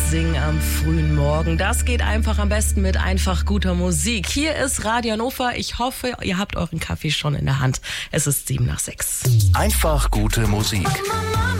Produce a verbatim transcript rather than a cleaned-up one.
mitsingen am frühen Morgen. Das geht einfach am besten mit einfach guter Musik. Hier ist Radio Hannover. Ich hoffe, ihr habt euren Kaffee schon in der Hand. Es ist sieben nach sechs. Einfach gute Musik.